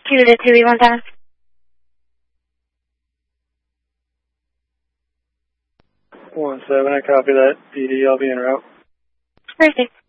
2 to 2E10. I copy that. PD, I'll be en route. Perfect.